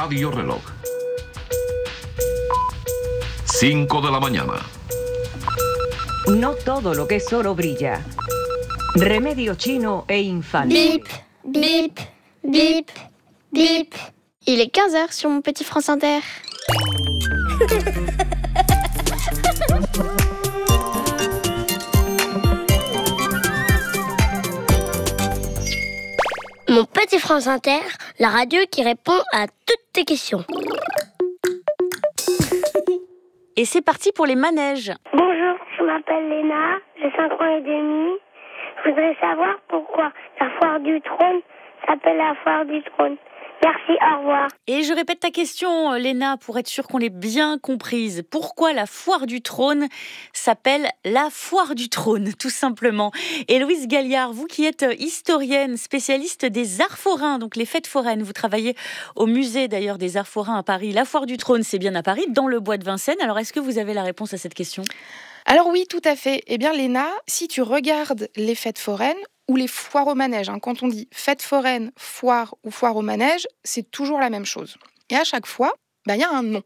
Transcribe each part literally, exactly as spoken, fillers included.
Radio Reloj. cinco de la mañana. No todo lo que es oro brilla. Remedio chino e infalible. Bip, bip, bip, bip. Il est quinze heures sur mon petit France Inter. Mon petit France Inter, la radio qui répond à toutes tes questions. Et c'est parti pour les manèges. Bonjour, je m'appelle Léna, j'ai cinq ans et demi. Je voudrais savoir pourquoi la foire du trône s'appelle la foire du trône. Merci, au revoir. Et je répète ta question, Léna, pour être sûre qu'on l'ait bien comprise. Pourquoi la foire du trône s'appelle la foire du trône, tout simplement? Et Louise Galliard, vous qui êtes historienne, spécialiste des arts forains, donc les fêtes foraines, vous travaillez au musée d'ailleurs des arts forains à Paris. La foire du trône, c'est bien à Paris, dans le bois de Vincennes. Alors, est-ce que vous avez la réponse à cette question? Alors oui, tout à fait. Eh bien, Léna, si tu regardes les fêtes foraines, ou les foires au manège. Hein. Quand on dit fête foraine, foire ou foire au manège, c'est toujours la même chose. Et à chaque fois, bah, y a un nom.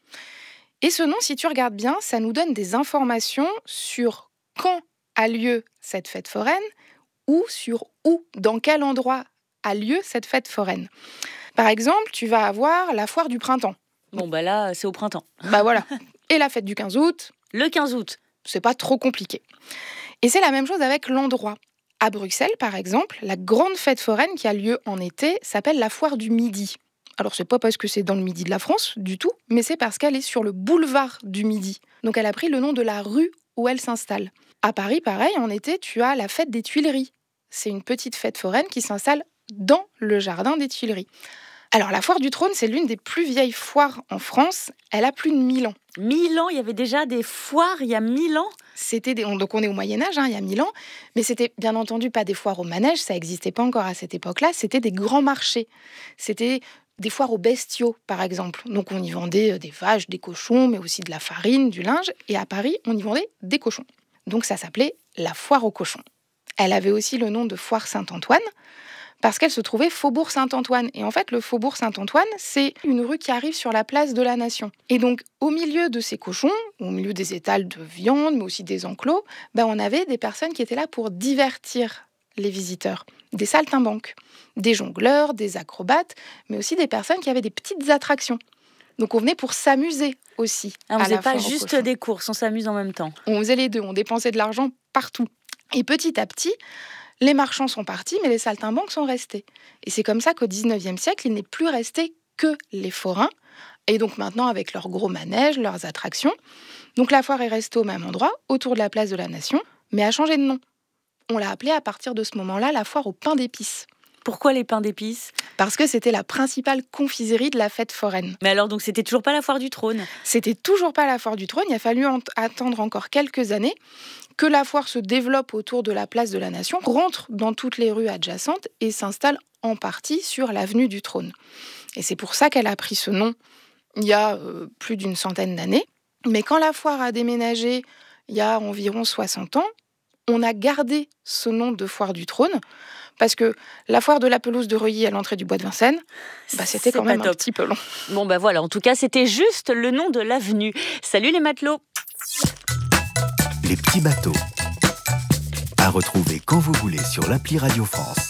Et ce nom, si tu regardes bien, ça nous donne des informations sur quand a lieu cette fête foraine ou sur où, dans quel endroit a lieu cette fête foraine. Par exemple, tu vas avoir la foire du printemps. Bon, bah là, c'est au printemps. Bah voilà. Et la fête du quinze août. Le quinze août. C'est pas trop compliqué. Et c'est la même chose avec l'endroit. À Bruxelles, par exemple, la grande fête foraine qui a lieu en été s'appelle la foire du Midi. Alors, c'est pas parce que c'est dans le Midi de la France, du tout, mais c'est parce qu'elle est sur le boulevard du Midi. Donc, elle a pris le nom de la rue où elle s'installe. À Paris, pareil, en été, tu as la fête des Tuileries. C'est une petite fête foraine qui s'installe dans le jardin des Tuileries. Alors, la foire du trône, c'est l'une des plus vieilles foires en France. Elle a plus de mille ans. Mille ans, il y avait déjà des foires il y a mille ans. C'était des, donc on est au Moyen-Âge, hein, il y a mille ans, mais c'était bien entendu pas des foires au manège, ça n'existait pas encore à cette époque-là, c'était des grands marchés. C'était des foires aux bestiaux, par exemple. Donc on y vendait des vaches, des cochons, mais aussi de la farine, du linge, et à Paris, on y vendait des cochons. Donc ça s'appelait la foire aux cochons. Elle avait aussi le nom de foire Saint-Antoine, parce qu'elle se trouvait faubourg Saint-Antoine. Et en fait, le faubourg Saint-Antoine, c'est une rue qui arrive sur la place de la Nation. Et donc, au milieu de ces cochons, au milieu des étals de viande, mais aussi des enclos, ben, on avait des personnes qui étaient là pour divertir les visiteurs. Des saltimbanques, des jongleurs, des acrobates, mais aussi des personnes qui avaient des petites attractions. Donc, on venait pour s'amuser aussi. Ah, on ne faisait pas juste des courses, on s'amuse en même temps. On faisait les deux, on dépensait de l'argent partout. Et petit à petit, les marchands sont partis, mais les saltimbanques sont restés. Et c'est comme ça qu'au dix-neuvième siècle, il n'est plus resté que les forains. Et donc maintenant, avec leurs gros manèges, leurs attractions. Donc la foire est restée au même endroit, autour de la place de la Nation, mais a changé de nom. On l'a appelée à partir de ce moment-là la foire au pain d'épices. Pourquoi les pains d'épices? Parce que c'était la principale confiserie de la fête foraine. Mais alors, donc, c'était toujours pas la foire du trône? C'était toujours pas la foire du trône. Il a fallu ent- attendre encore quelques années que la foire se développe autour de la place de la Nation, rentre dans toutes les rues adjacentes et s'installe en partie sur l'avenue du Trône. Et c'est pour ça qu'elle a pris ce nom il y a euh, plus d'une centaine d'années. Mais quand la foire a déménagé il y a environ soixante ans, on a gardé ce nom de foire du Trône, parce que la foire de la pelouse de Reuilly à l'entrée du bois de Vincennes, bah, c'était quand même un petit peu long. Bon, ben bah voilà, en tout cas, c'était juste le nom de l'avenue. Salut les matelots. Les petits bateaux. À retrouver quand vous voulez sur l'appli Radio France.